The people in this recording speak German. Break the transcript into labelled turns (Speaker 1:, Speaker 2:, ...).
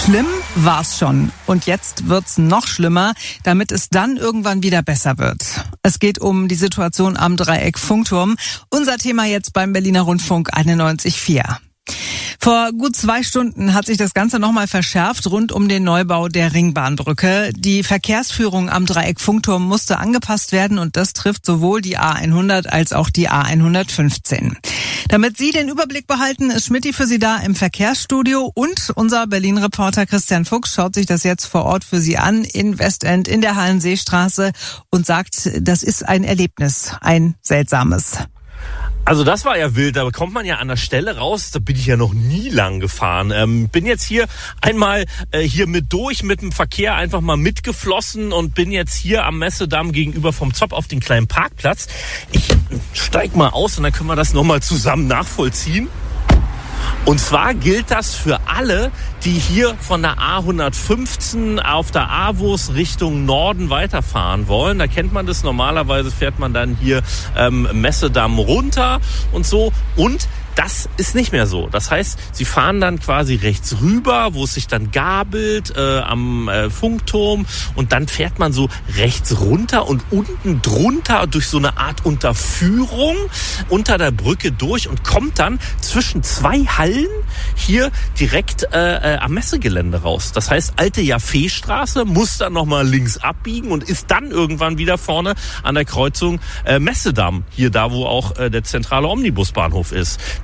Speaker 1: Schlimm war's schon. Und jetzt wird's noch schlimmer, damit es dann irgendwann wieder besser wird. Es geht um die Situation am Dreieck Funkturm. Unser Thema jetzt beim Berliner Rundfunk 91.4. Vor gut 2 Stunden hat sich das Ganze nochmal verschärft rund um den Neubau der Ringbahnbrücke. Die Verkehrsführung am Dreieck Funkturm musste angepasst werden und das trifft sowohl die A100 als auch die A115. Damit Sie den Überblick behalten, ist Schmidti für Sie da im Verkehrsstudio und unser Berlin-Reporter Christian Fuchs schaut sich das jetzt vor Ort für Sie an in Westend in der Hallenseestraße und sagt, das ist ein Erlebnis, ein seltsames.
Speaker 2: Also das war ja wild, da kommt man ja an der Stelle raus, da bin ich ja noch nie lang gefahren. Bin jetzt hier einmal hier mit durch, mit dem Verkehr einfach mal mitgeflossen und bin jetzt hier am Messedamm gegenüber vom Zopp auf den kleinen Parkplatz. Ich steig mal aus und dann können wir das nochmal zusammen nachvollziehen. Und zwar gilt das für alle, die hier von der A115 auf der AWUS Richtung Norden weiterfahren wollen. Da kennt man das. Normalerweise fährt man dann hier Messedamm runter und so. Und das ist nicht mehr so. Das heißt, Sie fahren dann quasi rechts rüber, wo es sich dann gabelt am Funkturm. Und dann fährt man so rechts runter und unten drunter durch so eine Art Unterführung unter der Brücke durch und kommt dann zwischen 2 Hallen hier direkt am Messegelände raus. Das heißt, alte Jaffeestraße muss dann nochmal links abbiegen und ist dann irgendwann wieder vorne an der Kreuzung Messedamm. Hier da, wo auch der zentrale Omnibusbahnhof ist.